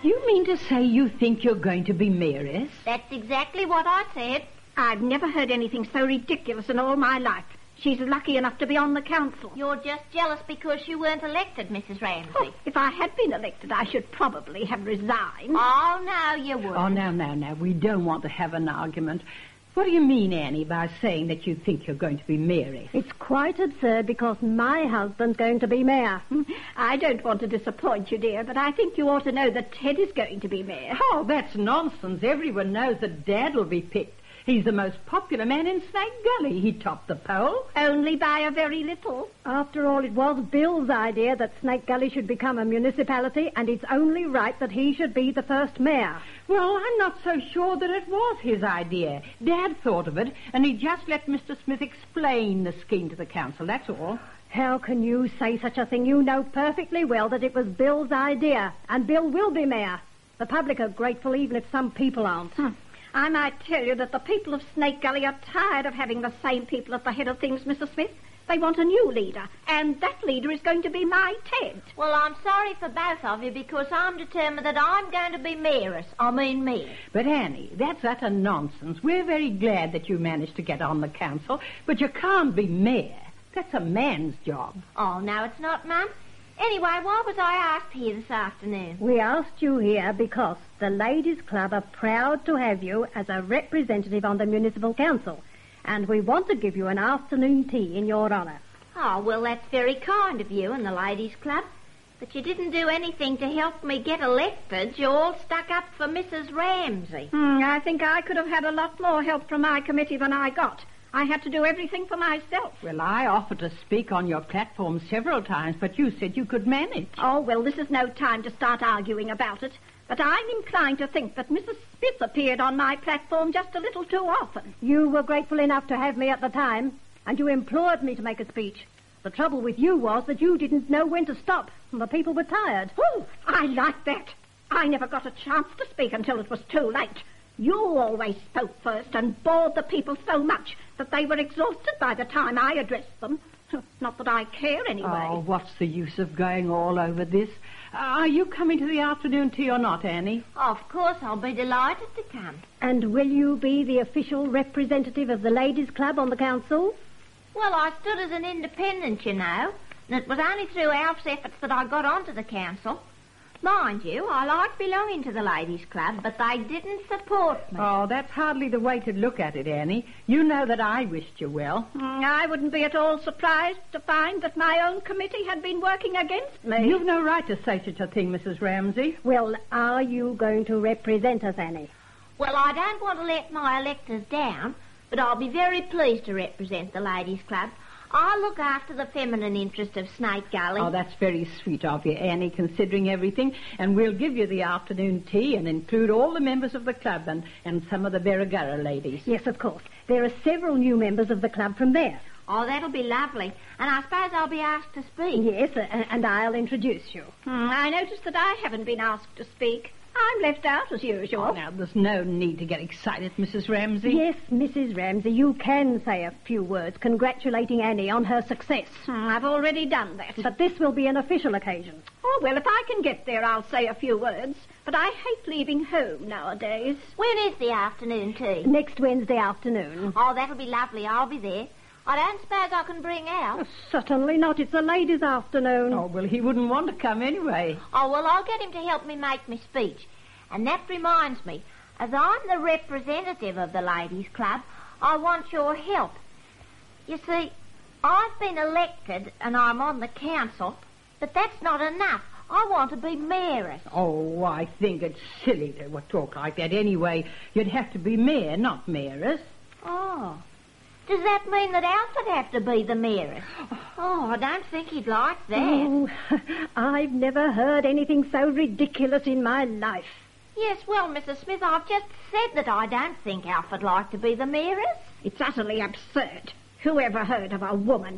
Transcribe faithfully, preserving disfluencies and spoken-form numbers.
You mean to say you think you're going to be mayoress? That's exactly what I said. I've never heard anything so ridiculous in all my life. She's lucky enough to be on the council. You're just jealous because you weren't elected, Missus Ramsey. Oh, if I had been elected, I should probably have resigned. Oh, no, you wouldn't. Oh, no, no, no. We don't want to have an argument. What do you mean, Annie, by saying that you think you're going to be mayoress? It's quite absurd because my husband's going to be mayor. I don't want to disappoint you, dear, but I think you ought to know that Ted is going to be mayor. Oh, that's nonsense. Everyone knows that Dad will be picked. He's the most popular man in Snake Gully. He topped the poll. Only by a very little. After all, it was Bill's idea that Snake Gully should become a municipality, and it's only right that he should be the first mayor. Well, I'm not so sure that it was his idea. Dad thought of it, and he just let Mister Smith explain the scheme to the council, that's all. How can you say such a thing? You know perfectly well that it was Bill's idea, and Bill will be mayor. The public are grateful even if some people aren't. Hmm. I might tell you that the people of Snake Gully are tired of having the same people at the head of things, Missus Smith. They want a new leader, and that leader is going to be my Ted. Well, I'm sorry for both of you because I'm determined that I'm going to be mayoress. I mean mayor. But, Annie, that's utter nonsense. We're very glad that you managed to get on the council, but you can't be mayor. That's a man's job. Oh, no, it's not, Mum. Anyway, why was I asked here this afternoon? We asked you here because the Ladies' Club are proud to have you as a representative on the Municipal Council, and we want to give you an afternoon tea in your honour. Oh, well, that's very kind of you and the Ladies' Club, but you didn't do anything to help me get elected. You all stuck up for Missus Ramsey. Hmm, I think I could have had a lot more help from my committee than I got. I had to do everything for myself. Well, I offered to speak on your platform several times, but you said you could manage. Oh, well, this is no time to start arguing about it. But I'm inclined to think that Missus Smith appeared on my platform just a little too often. You were grateful enough to have me at the time, and you implored me to make a speech. The trouble with you was that you didn't know when to stop, and the people were tired. Oh, I like that. I never got a chance to speak until it was too late. You always spoke first and bored the people so much that they were exhausted by the time I addressed them. Not that I care anyway. Oh, what's the use of going all over this? Uh, are you coming to the afternoon tea or not, Annie? Of course, I'll be delighted to come. And will you be the official representative of the Ladies' Club on the council? Well, I stood as an independent, you know, and it was only through Alf's efforts that I got onto the council. Mind you, I like belonging to the Ladies' Club, but they didn't support me. Oh, that's hardly the way to look at it, Annie. You know that I wished you well. Mm, I wouldn't be at all surprised to find that my own committee had been working against me. You've no right to say such a thing, Missus Ramsey. Well, are you going to represent us, Annie? Well, I don't want to let my electors down, but I'll be very pleased to represent the Ladies' Club. I look after the feminine interest of Snake Gully. Oh, that's very sweet of you, Annie, considering everything. And we'll give you the afternoon tea and include all the members of the club and, and some of the Berrigurra ladies. Yes, of course. There are several new members of the club from there. Oh, that'll be lovely. And I suppose I'll be asked to speak. Yes, uh, and I'll introduce you. Hmm, I notice that I haven't been asked to speak. I'm left out as usual. Oh, now, there's no need to get excited, Missus Ramsey. Yes, Missus Ramsey, you can say a few words congratulating Annie on her success. Hmm, I've already done that. But this will be an official occasion. Oh, well, if I can get there, I'll say a few words. But I hate leaving home nowadays. When is the afternoon tea? Next Wednesday afternoon. Oh, that'll be lovely. I'll be there. I don't suppose I can bring out. Oh, certainly not. It's a ladies' afternoon. Oh, well, he wouldn't want to come anyway. Oh, well, I'll get him to help me make my speech. And that reminds me, as I'm the representative of the Ladies' Club, I want your help. You see, I've been elected and I'm on the council, but that's not enough. I want to be mayoress. Oh, I think it's silly to talk like that anyway. You'd have to be mayor, not mayoress. Oh. Does that mean that Alf would have to be the mayoress? Oh, I don't think he'd like that. Oh, I've never heard anything so ridiculous in my life. Yes, well, Missus Smith, I've just said that I don't think Alf would like to be the mayoress. It's utterly absurd. Who ever heard of a woman